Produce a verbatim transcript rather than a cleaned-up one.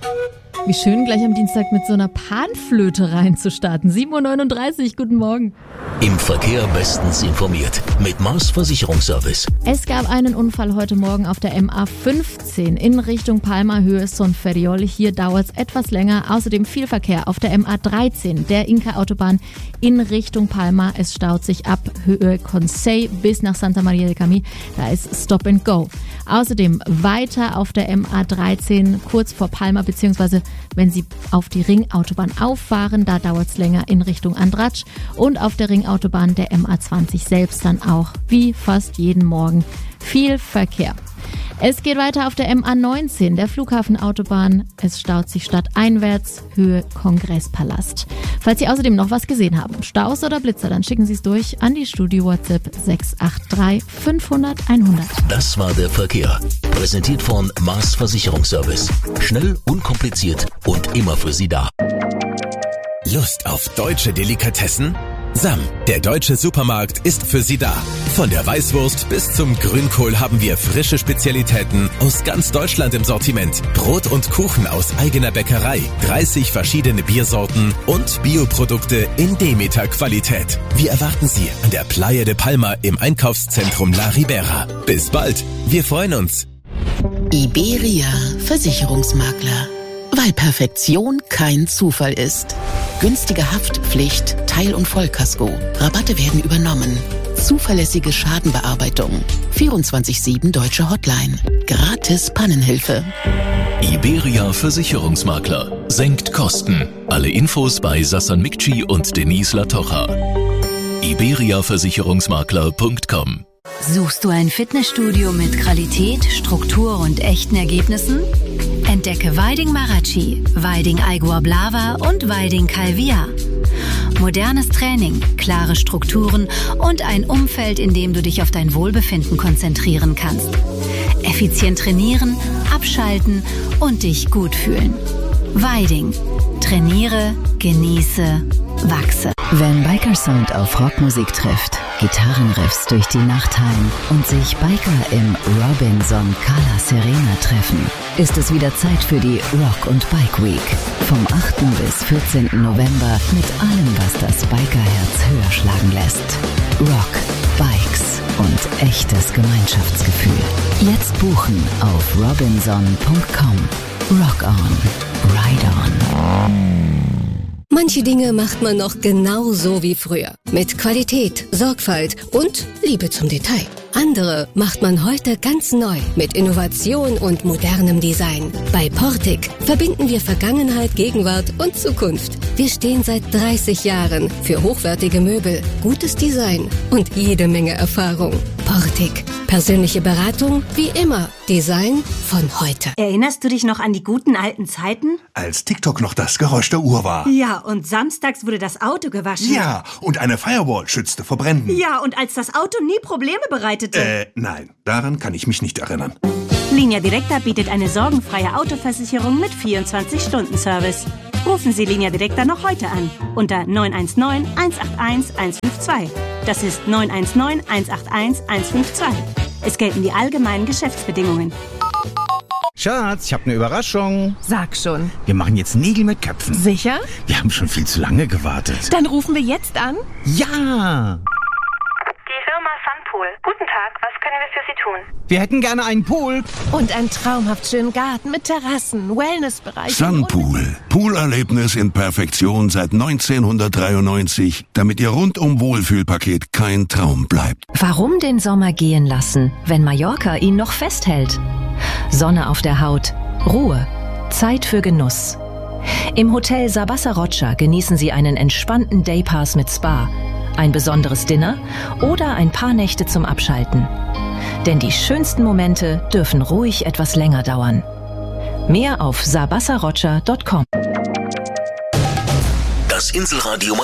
Wie schön, gleich am Dienstag mit so einer Panflöte reinzustarten. sieben Uhr neununddreißig, guten Morgen. Im Verkehr bestens informiert mit Mars Versicherungsservice. Es gab einen Unfall heute Morgen auf der M A fünfzehn in Richtung Palma, Höhe Son Ferriol. Hier dauert es etwas länger. Außerdem viel Verkehr auf der M A dreizehn, der Inca-Autobahn in Richtung Palma. Es staut sich ab Höhe Consell bis nach Santa Maria del Camí. Da ist Stop and Go. Außerdem weiter auf der M A dreizehn kurz vor Palma, beziehungsweise wenn Sie auf die Ringautobahn auffahren, da dauert es länger in Richtung Andratx. Und auf der Ringautobahn der M A zwanzig selbst dann auch, wie fast jeden Morgen, viel Verkehr. Es geht weiter auf der M A neunzehn, der Flughafenautobahn. Es staut sich stadteinwärts, Höhe Kongresspalast. Falls Sie außerdem noch was gesehen haben, Staus oder Blitzer, dann schicken Sie es durch an die Studio-WhatsApp sechs acht drei fünfhundert einhundert. Das war der Verkehr. Präsentiert von Mars Versicherungsservice. Schnell, unkompliziert und immer für Sie da. Lust auf deutsche Delikatessen? Sam, der deutsche Supermarkt, ist für Sie da. Von der Weißwurst bis zum Grünkohl haben wir frische Spezialitäten aus ganz Deutschland im Sortiment. Brot und Kuchen aus eigener Bäckerei, dreißig verschiedene Biersorten und Bioprodukte in Demeter-Qualität. Wir erwarten Sie an der Playa de Palma im Einkaufszentrum La Ribera. Bis bald, wir freuen uns. Iberia Versicherungsmakler. Weil Perfektion kein Zufall ist. Günstige Haftpflicht, Teil- und Vollkasko. Rabatte werden übernommen. Zuverlässige Schadenbearbeitung. vierundzwanzig sieben Deutsche Hotline. Gratis Pannenhilfe. Iberia Versicherungsmakler. Senkt Kosten. Alle Infos bei Sassan Mikci und Denise Latocha. iberia versicherungsmakler punkt com. Suchst du ein Fitnessstudio mit Qualität, Struktur und echten Ergebnissen? Entdecke Weiding Marachi, Weiding Aigua Blava und Weiding Calvia. Modernes Training, klare Strukturen und ein Umfeld, in dem du dich auf dein Wohlbefinden konzentrieren kannst. Effizient trainieren, abschalten und dich gut fühlen. Weiding. Trainiere, genieße, wachse. Wenn Biker-Sound auf Rockmusik trifft, Gitarrenriffs durch die Nacht hallen und sich Biker im Robinson Cala Serena treffen, ist es wieder Zeit für die Rock und Bike Week. Vom achten bis vierzehnten November mit allem, was das Bikerherz höher schlagen lässt. Rock, Bikes und echtes Gemeinschaftsgefühl. Jetzt buchen auf robinson punkt com. Rock on, ride on. Manche Dinge macht man noch genauso wie früher. Mit Qualität, Sorgfalt und Liebe zum Detail. Andere macht man heute ganz neu mit Innovation und modernem Design. Bei Portic verbinden wir Vergangenheit, Gegenwart und Zukunft. Wir stehen seit dreißig Jahren für hochwertige Möbel, gutes Design und jede Menge Erfahrung. Portic. Persönliche Beratung wie immer. Design von heute. Erinnerst du dich noch an die guten alten Zeiten? Als TikTok noch das Geräusch der Uhr war. Ja, und samstags wurde das Auto gewaschen. Ja, und eine Firewall schützte vor Bränden. Ja, und als das Auto nie Probleme bereitete. Äh, nein, daran kann ich mich nicht erinnern. Linea Directa bietet eine sorgenfreie Autoversicherung mit vierundzwanzig Stunden Service. Rufen Sie Linea Directa noch heute an unter neun eins neun, eins acht eins, eins fünf zwei. Das ist neun eins neun, eins acht eins, eins fünf zwei. Es gelten die allgemeinen Geschäftsbedingungen. Schatz, ich habe eine Überraschung. Sag schon. Wir machen jetzt Nägel mit Köpfen. Sicher? Wir haben schon viel zu lange gewartet. Dann rufen wir jetzt an. Ja! Die Firma Sunpool. Guten Tag, was können wir für Sie tun? Wir hätten gerne einen Pool. Und einen traumhaft schönen Garten mit Terrassen, Wellnessbereich. Sunpool. Poolerlebnis in Perfektion seit neunzehnhundertdreiundneunzig, damit Ihr rundum Wohlfühlpaket kein Traum bleibt. Warum den Sommer gehen lassen, wenn Mallorca ihn noch festhält? Sonne auf der Haut, Ruhe, Zeit für Genuss. Im Hotel Sabasa Rocha genießen Sie einen entspannten Daypass mit Spa, ein besonderes Dinner oder ein paar Nächte zum Abschalten. Denn die schönsten Momente dürfen ruhig etwas länger dauern. Mehr auf sabasa rocha punkt com. Das Inselradio